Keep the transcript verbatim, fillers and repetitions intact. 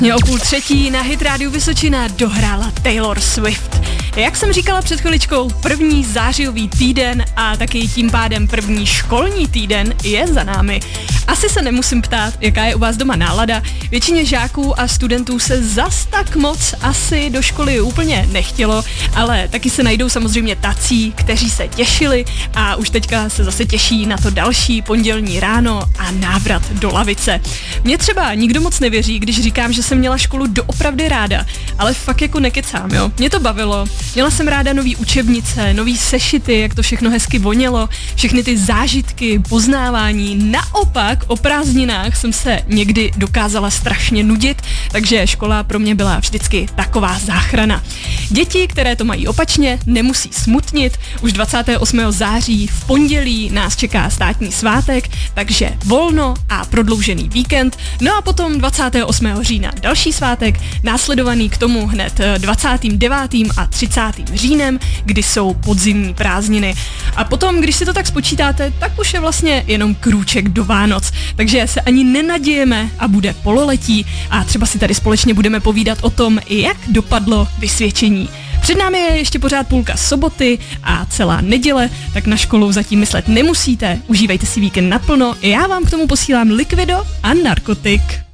O půl třetí na Hit Rádiu Vysočina dohrála Taylor Swift. Jak jsem říkala před chviličkou, první zářijový týden a taky tím pádem první školní týden je za námi. Asi se nemusím ptát, jaká je u vás doma nálada. Většině žáků a studentů se zas tak moc asi do školy úplně nechtělo, ale taky se najdou samozřejmě tací, kteří se těšili a už teďka se zase těší na to další pondělní ráno a návrat do lavice. Mně třeba nikdo moc nevěří, když říkám, že jsem měla školu doopravdy ráda, ale fakt jako nekecám, jo. Mě to bavilo. Měla jsem ráda nový učebnice, nový sešity, jak to všechno hezky vonělo, všechny ty zážitky, poznávání. Naopak o prázdninách jsem se někdy dokázala strašně nudit, takže škola pro mě byla vždycky taková záchrana. Děti, které to mají opačně, nemusí smutnit. Už dvacátého osmého září v pondělí nás čeká státní svátek, takže volno a prodloužený víkend. No a potom dvacátého osmého října další svátek, následovaný k tomu hned dvacátým devátým a třicátým říjnem, kdy jsou podzimní prázdniny. A potom, když si to tak spočítáte, tak už je vlastně jenom krůček do Vánoc. Takže se ani nenadějeme a bude pololetí a třeba si tady společně budeme povídat o tom, jak dopadlo vysvědčení. Před námi je ještě pořád půlka soboty a celá neděle, tak na školu zatím myslet nemusíte. Užívejte si víkend naplno. Já vám k tomu posílám Liquido a Narkotik.